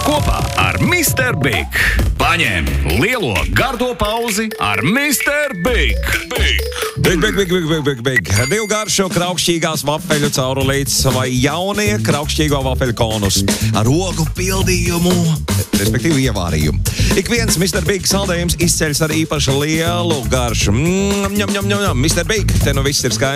kopā ar Mr. Big. Paņem lielo gardo pauzi ar Mr. Big. Big. Divu garšu kraukšķīgās vafeļu caurulītes vai jaunie kraukšķīgo vafeļu konus ar ogu pildījumu, respektīvi ievārījumu. Ik viens Mr. Big saldējums izceļas ar īpaši lielu garšu. Mr. Big, te nu viss ir skaidrs.